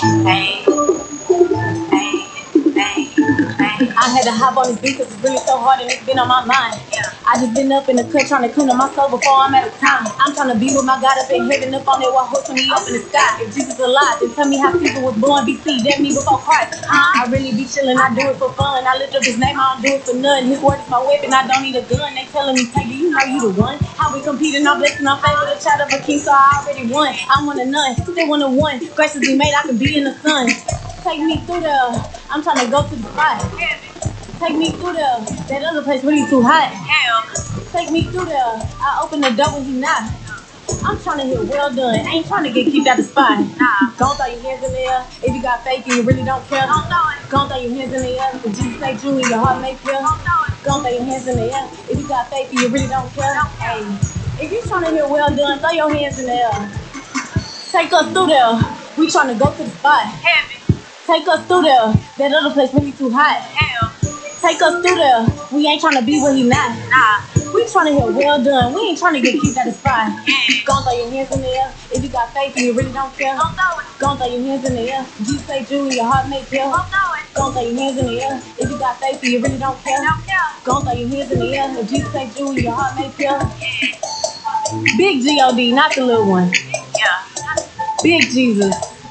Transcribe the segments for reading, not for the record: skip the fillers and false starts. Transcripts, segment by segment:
I had to hop on this beat cause it's really so hard and it's been on my mind. I just been up in the cut trying to clean up my soul before I'm out of time. I'm trying to be with my God up in heaven, up on that wall, hosting me up in the sky. If Jesus alive, then tell me how people was born BC, that me before Christ. I really be chillin', I do it for fun. I lift up his name, I don't do it for nothing. His word is my weapon, I don't need a gun. They telling me, Taylor, you know you the one. How we competing, I'm blessed and I'm favored, the child of a king, so I already won. I'm one of none, still one of one. Grace is made, I can be in the sun. Take me through the, I'm trying to go to the spot. Take me through that other place really too hot. Take me through I open the door when he knock. I'm trying to hear well done. I ain't trying to get kicked out the spot. Gon' throw your hands in the air. If you got faith and you really don't care. Gon' throw your hands in the air. If Jesus say true and your heart may feel. Gon' throw your hands in the air. If you got faith and you really don't care. Hey, if you trying to hear well done, throw your hands in the air. Take us through there. We trying to go to the spot. Take us through there. That other place really too hot. Take us through there. We ain't trying to be where he not. We trying to hear well done. We ain't trying to get kicked out the spot. Gon' throw your hands in the air. If you got faith and you really don't care. Gon' throw your hands in the air. Jesus say true and your heart may feel. Gon' throw your hands in the air. If you got faith and you really don't care. Gon' throw your hands in the air. If Jesus say true and your heart may feel. Big G-O-D, not the little one. Big Jesus.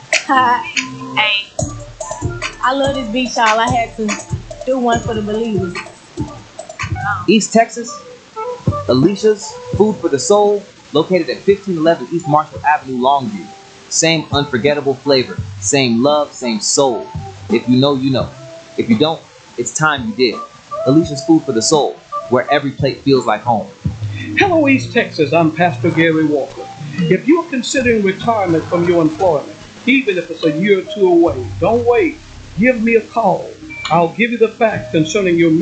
I love this beat, y'all. I had to do one for the believers. East Texas, Alicia's Food for the Soul, located at 1511 East Marshall Avenue, Longview. Same unforgettable flavor, same love, same soul. If you know, you know. If you don't, it's time you did. Alicia's Food for the Soul, where every plate feels like home. Hello, East Texas. I'm Pastor Gary Walker. If you're considering retirement from your employment, even if it's a year or two away, don't wait. Give me a call. I'll give you the facts concerning your